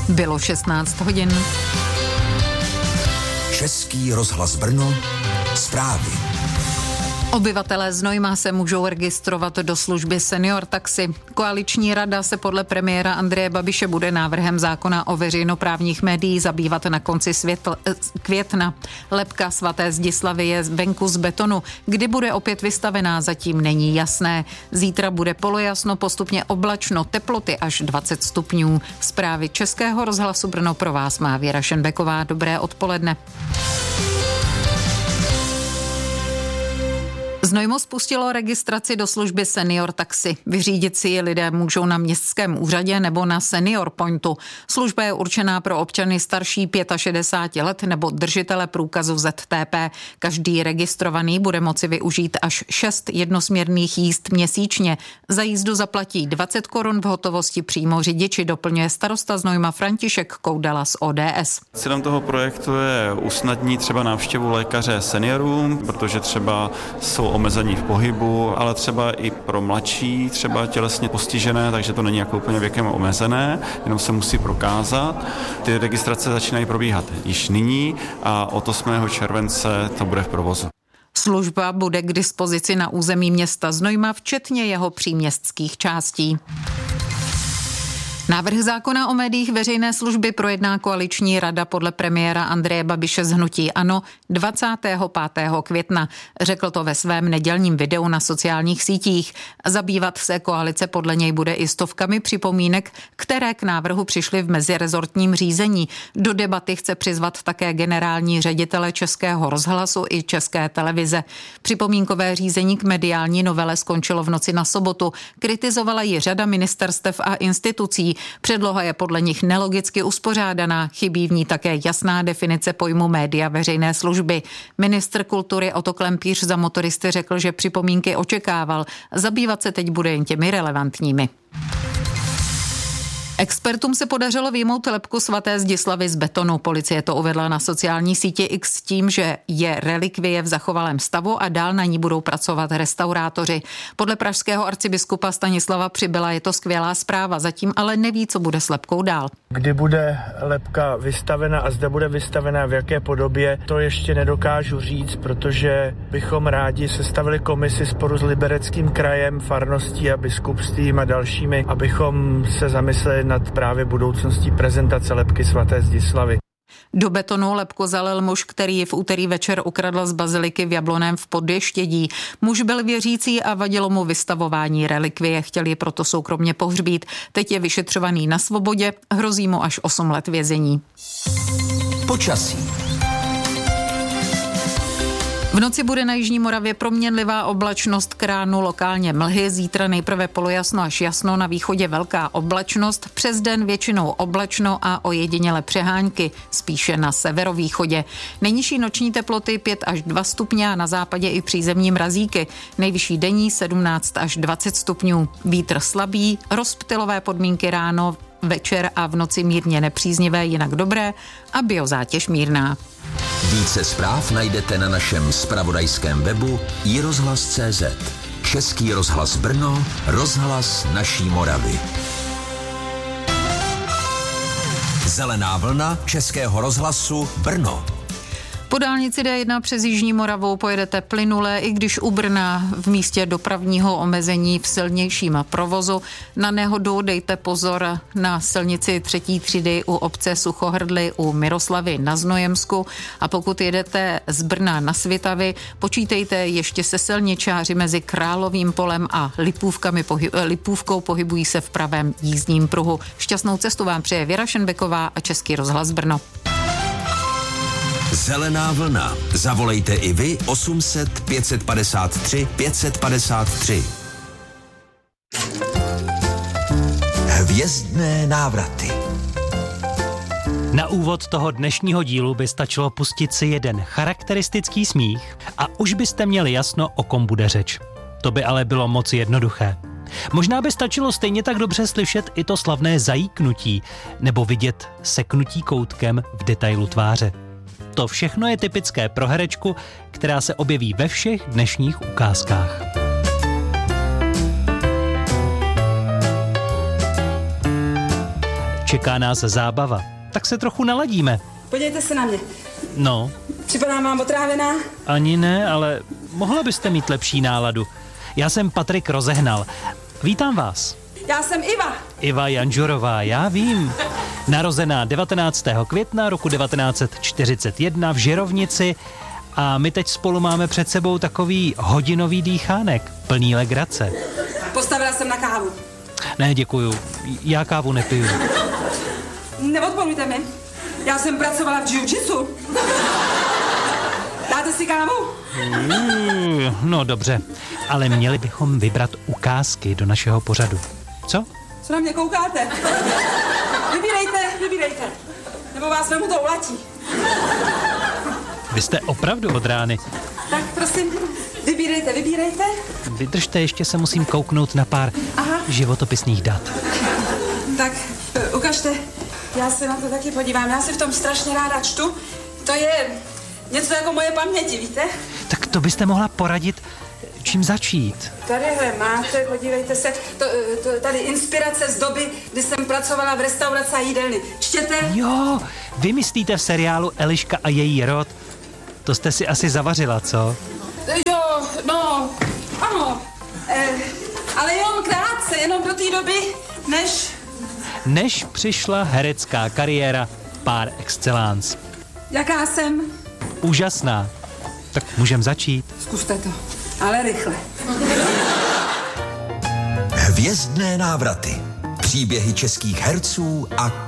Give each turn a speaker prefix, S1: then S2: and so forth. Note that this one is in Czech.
S1: Bylo 16 hodin.
S2: Český rozhlas Brno, zprávy.
S1: Obyvatelé Znojma se můžou registrovat do služby Senior Taxi. Koaliční rada se podle premiéra Andreje Babiše bude návrhem zákona o veřejnoprávních médiích zabývat na konci května. Lebka svaté Zdislavy je venku z betonu. Kdy bude opět vystavená, zatím není jasné. Zítra bude polojasno, postupně oblačno, teploty až 20 stupňů. Zprávy Českého rozhlasu Brno pro vás má Věra Šenbeková. Dobré odpoledne. Znojmo spustilo registraci do služby Senior Taxi. Vyřídit si ji lidé můžou na městském úřadě nebo na Senior Pointu. Služba je určená pro občany starší 65 let nebo držitele průkazu ZTP. Každý registrovaný bude moci využít až 6 jednosměrných jízd měsíčně. Za jízdu zaplatí 20 korun v hotovosti přímo řidiči, doplňuje starosta Znojma František Koudala z ODS.
S3: Cílem toho projektu je usnadnit třeba návštěvu lékaře seniorům, protože třeba jsou omezení v pohybu, ale třeba i pro mladší, třeba tělesně postižené, takže to není jako úplně věkem omezené, jenom se musí prokázat. Ty registrace začínají probíhat již nyní a od 8. července to bude v provozu.
S1: Služba bude k dispozici na území města Znojma, včetně jeho příměstských částí. Návrh zákona o médiích veřejné služby projedná koaliční rada podle premiéra Andreje Babiše z hnutí ANO 25. května. Řekl to ve svém nedělním videu na sociálních sítích. Zabývat se koalice podle něj bude i stovkami připomínek, které k návrhu přišly v mezirezortním řízení. Do debaty chce přizvat také generální ředitele Českého rozhlasu i České televize. Připomínkové řízení k mediální novele skončilo v noci na sobotu. Kritizovala ji řada ministerstev a institucí. Předloha je podle nich nelogicky uspořádaná, chybí v ní také jasná definice pojmu média veřejné služby. Ministr kultury Otto Klempíř za Motoristy řekl, že připomínky očekával. Zabývat se teď bude jen těmi relevantními. Expertům se podařilo vyjmout lebku svaté Zdislavy z betonu. Policie to uvedla na sociální síti X s tím, že je relikvie v zachovalém stavu a dál na ní budou pracovat restaurátoři. Podle pražského arcibiskupa Stanislava Přibyla je to skvělá zpráva, zatím ale neví, co bude s lebkou dál.
S4: Kdy bude lebka vystavena a zde bude vystavena v jaké podobě, to ještě nedokážu říct, protože bychom rádi sestavili komisi sporu s Libereckým krajem, farností a biskupstvím a dalšími, abychom se zamysleli nad právě budoucností prezentace lebky svaté Zdislavy.
S1: Do betonu lebku zalil muž, který ji v úterý večer ukradl z baziliky v Jabloném v Podještědí. Muž byl věřící a vadilo mu vystavování relikvie, chtěl ji proto soukromně pohřbít. Teď je vyšetřovaný na svobodě, hrozí mu až 8 let vězení.
S2: Počasí.
S1: V noci bude na jižní Moravě proměnlivá oblačnost, k ránu lokálně mlhy, zítra nejprve polojasno až jasno, na východě velká oblačnost, přes den většinou oblačno a ojediněle přehánky, spíše na severovýchodě. Nejnižší noční teploty 5 až 2 stupně a na západě i přízemní mrazíky. Nejvyšší denní 17 až 20 stupňů. Vítr slabý, rozptylové podmínky ráno, večer a v noci mírně nepříznivé, jinak dobré a biozátěž mírná.
S2: Více zpráv najdete na našem zpravodajském webu iRozhlas.cz. Český rozhlas Brno, rozhlas naší Moravy. Zelená vlna Českého rozhlasu Brno.
S1: Po dálnici D1 přes jižní Moravu pojedete plynule, i když u Brna v místě dopravního omezení v silnějším provozu. Na nehodu dejte pozor na silnici 3. třídy u obce Suchohrdly u Miroslavy na Znojemsku a pokud jedete z Brna na Svitavy, počítejte ještě se silničáři mezi Královým polem a Lipůvkou, pohybují se v pravém jízdním pruhu. Šťastnou cestu vám přeje Věra Šenbeková a Český rozhlas Brno.
S2: Zelená vlna. Zavolejte i vy 800 553 553. Hvězdné návraty.
S5: Na úvod toho dnešního dílu by stačilo pustit si jeden charakteristický smích a už byste měli jasno, o kom bude řeč. To by ale bylo moc jednoduché. Možná by stačilo stejně tak dobře slyšet i to slavné zajíknutí nebo vidět seknutí koutkem v detailu tváře. To všechno je typické pro herečku, která se objeví ve všech dnešních ukázkách. Čeká nás zábava, tak se trochu naladíme.
S6: Podívejte se na mě.
S5: No.
S6: Připadám vám otrávená?
S5: Ani ne, ale mohla byste mít lepší náladu. Já jsem Patrik Rozehnal. Vítám vás.
S6: Já jsem Iva.
S5: Iva Janžurová, já vím. Narozená 19. května roku 1941 v Žirovnici a my teď spolu máme před sebou takový hodinový dýchánek, plný legrace.
S6: Postavila jsem na kávu.
S5: Ne, děkuju. Já kávu nepiju.
S6: Neodporujte mi. Já jsem pracovala v jiu-jitsu. Dáte si kávu?
S5: No dobře, ale měli bychom vybrat ukázky do našeho pořadu. Co?
S6: Co na mě koukáte? Vybírejte. Nebo vás vemu tou latí.
S5: Vy jste opravdu od rány.
S6: Tak prosím, vybírejte.
S5: Vydržte, ještě se musím kouknout na pár životopisných dat.
S6: Tak, ukažte. Já se na to taky podívám. Já si v tom strašně ráda čtu. To je něco jako moje paměti, víte?
S5: Tak to byste mohla poradit, čím začít.
S6: Tadyhle máte, podívejte se, tady inspirace z doby, kdy jsem pracovala v restauraci a jídelny. Čtěte?
S5: Jo, vy myslíte v seriálu Eliška a její rod. To jste si asi zavařila, co?
S6: Jo, no, ano. Ale jenom krátce, jenom do té doby,
S5: Než přišla herecká kariéra par excellence.
S6: Jaká jsem?
S5: Úžasná. Tak můžem začít.
S6: Zkuste to, ale rychle.
S2: Hvězdné návraty. Příběhy českých herců a